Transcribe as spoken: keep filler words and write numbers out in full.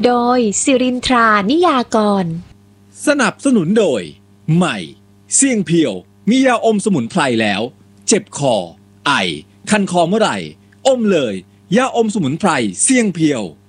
โดยสิรินทรานิยากรสนับสนุนโดยใหม่เสี่ยงเพียวมียาอมสมุนไพรแล้วเจ็บคอไอคันคอเมื่อไหร่อมเลยยาอมสมุนไพรเสี่ยงเพียว